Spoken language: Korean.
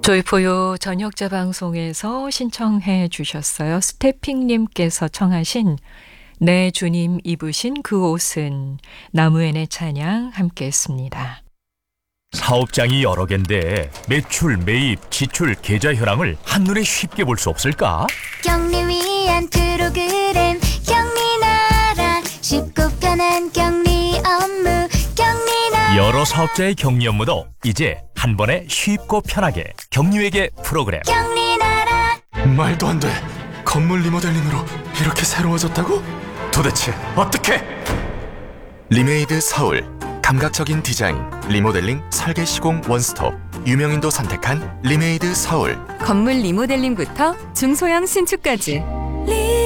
조이포요 저녁자 방송에서 신청해 주셨어요. 스태핑님께서 청하신 내 주님 입으신 그 옷은, 나무엔의 찬양 함께 했습니다. 사업장이 여러 갠데 매출, 매입, 지출, 계좌 현황을 한눈에 쉽게 볼 수 없을까? 격리 위한 프로그램 격리나라, 쉽고 편한 격리 업무 격리나라. 여러 사업자의 격리 업무도 이제 한 번에 쉽고 편하게 격리회계 프로그램. 격리나라. 말도 안 돼. 건물 리모델링으로 이렇게 새로워졌다고? 도대체 어떻게? 리메이드 서울. 감각적인 디자인, 리모델링, 설계 시공 원스톱. 유명인도 선택한 리메이드 서울. 건물 리모델링부터 중소형 신축까지